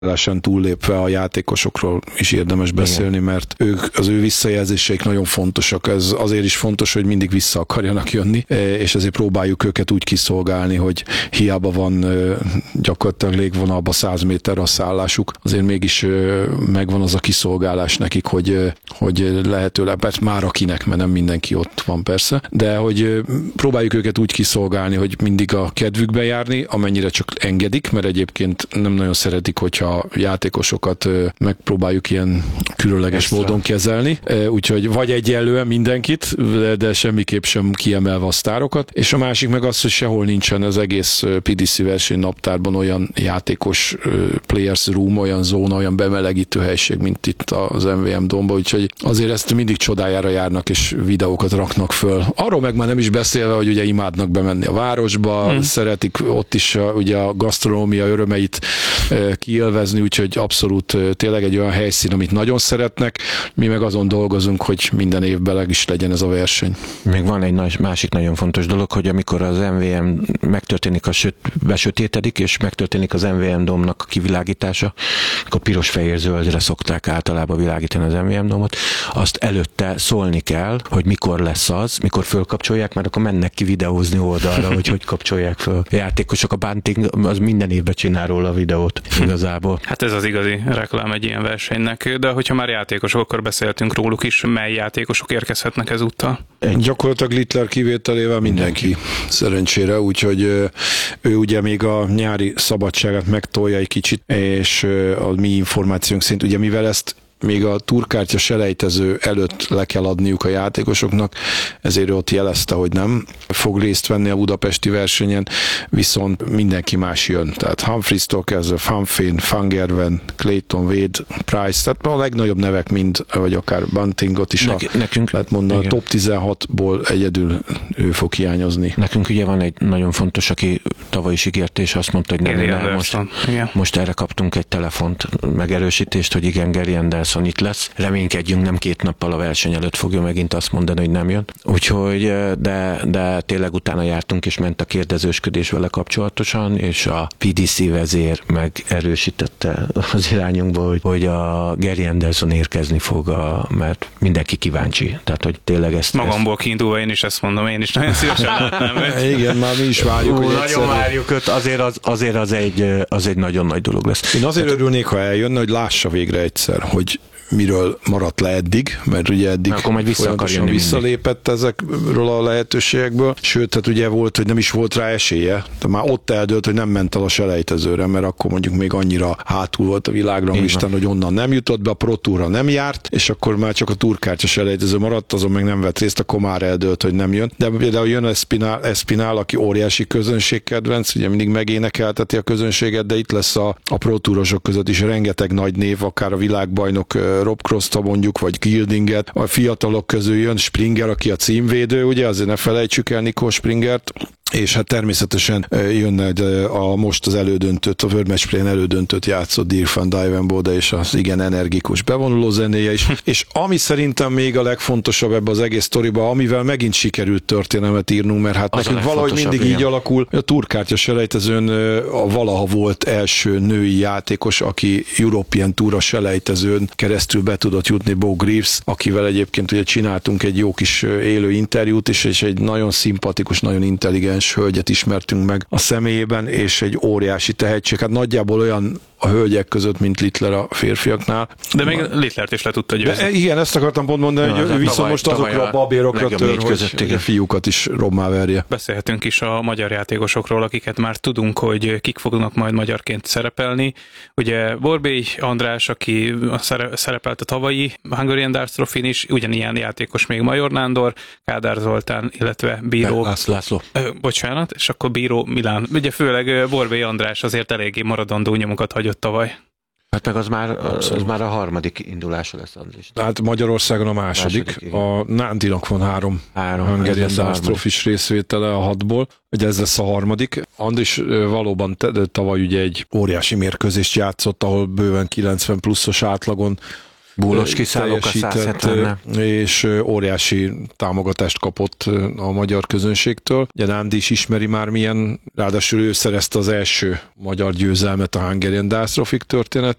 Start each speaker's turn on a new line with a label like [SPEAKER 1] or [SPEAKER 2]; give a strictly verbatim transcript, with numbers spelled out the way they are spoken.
[SPEAKER 1] túllépve a játékosokról is érdemes beszélni, igen, mert ők, az ő visszajelzéseik nagyon fontosak. Ez azért is fontos, hogy mindig vissza akarjanak jönni, és ezért próbáljuk őket úgy kiszolgálni, hogy hiába van gyakorlatilag légvonalba száz méter a szállásuk, azért mégis megvan az a kiszolgálás nekik, hogy, hogy lehetőleg, már akinek, mert nem mindenki ott van persze, de hogy próbáljuk őket úgy kiszolgálni, hogy mindig a kedvükbe járni, amennyire csak engedik, mert egyébként nem nagyon szeretik, hogyha a játékosokat megpróbáljuk ilyen különleges Extra. módon kezelni, úgyhogy vagy egyenlően mindenkit, de semmiképp sem kiemelve a sztárokat, és a másik meg az, hogy sehol nincsen az egész pé dé cé versenynaptárban olyan játékos players room, olyan zóna, olyan bemelegítő helység, mint itt az em vé em Domba, úgyhogy azért ezt mindig csodájára járnak, és videókat raknak föl. Arról meg már nem is beszélve, hogy ugye imádnak bemenni a városba, hmm. szeretik ott is a, ugye a gasztronómia örömeit kiélvezni, úgyhogy abszolút tényleg egy olyan helyszín, amit nagyon szeretnek, mi meg azon dolgozunk, hogy minden évben leg is legyen ez a verseny.
[SPEAKER 2] Még van egy nagy, másik nagyon fontos dolog, hogy amikor az em vé em megtörténik, a söt, besötétedik, és megtörténik az em vé em Domnak a kivilágítása, akkor piros, fehér, zöldre szokták általában világítani az em vé em Domot, azt előtte szólni kell, hogy mikor lesz az, mikor fölkapcsolják, mert akkor mennek ki videózni oldalra, hogy hogy kapcsolják föl. A játékosok, a Bunting az minden évben csinál róla a videót igazából.
[SPEAKER 3] Hát ez az igazi reklám egy ilyen versenynek, de hogyha már játékosok, akkor beszéltünk róluk is, mely játékosok érkezhetnek ezúttal?
[SPEAKER 1] Egy. Gyakorlatilag Littler kivételével mindenki, mindenki. Szerencsére, úgyhogy ő ugye még a nyári szabadságát megtolja egy kicsit, és a mi információnk szerint, ugye mivel ezt még a túrkártya selejtező előtt le kell adniuk a játékosoknak, ezért ott jelezte, hogy nem fog részt venni a budapesti versenyen, viszont mindenki más jön. Tehát Humphries-tól kezdve Van Veen, Van Gerwen, Clayton, Wade, Price, tehát a legnagyobb nevek mind, vagy akár Buntingot is,
[SPEAKER 2] Nek- a, nekünk,
[SPEAKER 1] lehet mondani, igen. A top tizenhatból egyedül ő fog hiányozni.
[SPEAKER 2] Nekünk ugye van egy nagyon fontos, aki tavaly is ígért, és azt mondta, hogy nem,
[SPEAKER 3] Gary
[SPEAKER 2] nem most, most erre kaptunk egy telefont, megerősítést, hogy igen, Gary Anderson itt lesz. Reménykedjünk, nem két nappal a verseny előtt fogja megint azt mondani, hogy nem jön. Úgyhogy, de, de tényleg utána jártunk, és ment a kérdezősködés vele kapcsolatosan, és a pé dé cé vezér megerősítette az irányunkba, hogy, hogy a Gary Anderson érkezni fog, a, mert mindenki kíváncsi. Tehát, hogy tényleg ezt...
[SPEAKER 3] Magamból ezt... kiindulva én is ezt mondom, én is nagyon szívesen látnám.
[SPEAKER 1] Igen, már mi is várjuk.
[SPEAKER 2] Ú, nagyon egyszerű. várjuk őt, azért az, azért az egy, az egy nagyon nagy dolog lesz.
[SPEAKER 1] Én azért hát, örülnék, ha eljönne, hogy lássa végre egyszer, hogy miről maradt le eddig, mert ugye eddig folyamatosan visszalépett ezekről a lehetőségekből. Sőt, hát ugye volt, hogy nem is volt rá esélye. De már ott eldőlt, hogy nem ment el a selejtezőre, mert akkor mondjuk még annyira hátul volt a világranglistán, hogy onnan nem jutott be, a Pro Tourra nem járt, és akkor már csak a túrkártya selejtező maradt, azon meg nem vett részt, akkor már eldőlt, hogy nem jön. De például jön Espinal, Espinal, aki óriási közönségkedvenc, ugye mindig megénekelteti a közönséget, de itt lesz a, a Pro Tourosok között is rengeteg nagy név, akár a világbajnok Rob Cross-ta mondjuk, vagy Gildinget. A fiatalok közül jön Springer, aki a címvédő, ugye, azért ne felejtsük el Nico Springert, és hát természetesen jönne a most az elődöntőt, a World Match Play-en elődöntőt játszott Dirk van Dijvenbode, és az igen energikus bevonuló zenéje is. És ami szerintem még a legfontosabb ebbe az egész sztoriba, amivel megint sikerült történelmet írnunk, mert hát az nekünk valahogy mindig ilyen. Így alakul. A túrkártya selejtezőn a valaha volt első női játékos, aki European Tour a selejtezőn keresztül be tudott jutni, Bo Greaves, akivel egyébként ugye csináltunk egy jó kis élő interjút is, és egy nagyon szimpatikus, nagyon intelligens hölgyet ismertünk meg a személyében, és egy óriási tehetség. Hát nagyjából olyan a hölgyek között, mint Littler a férfiaknál.
[SPEAKER 3] De még Littlert is le tudta győzni.
[SPEAKER 1] De igen, ezt akartam pont mondani, ja, hogy viszont most azokra a babérokra tör, hogy a fiúkat is rommá verje.
[SPEAKER 3] Beszélhetünk is a magyar játékosokról, akiket már tudunk, hogy kik fognak majd magyarként szerepelni. Ugye Borbély András, aki szerepelt a tavalyi Hungarian Darts Trophy-n is, ugyanilyen játékos még Major Nándor, Kádár Zoltán, illetve Bíró...
[SPEAKER 2] László.
[SPEAKER 3] Ö, bocsánat, és akkor Bíró Milán. Ugye főleg Borbély András azért eléggé maradandó nyomokat hagyott tavaly.
[SPEAKER 2] Hát meg az már, az már a harmadik indulása lesz az is.
[SPEAKER 1] Hát Magyarországon a második. második a Nándinak van három, három Hungarian Darts Trophy-s részvétele a hatból. Ugye ez lesz a harmadik. Andris valóban tavaly ugye egy óriási mérkőzést játszott, ahol bőven kilencven pluszos átlagon
[SPEAKER 2] Gólos kiszállók a száz hetven,
[SPEAKER 1] és óriási támogatást kapott a magyar közönségtől. Ugye Nándi is ismeri már milyen, ráadásul ő szerezte az első magyar győzelmet a Hungarian Dance Trophy történet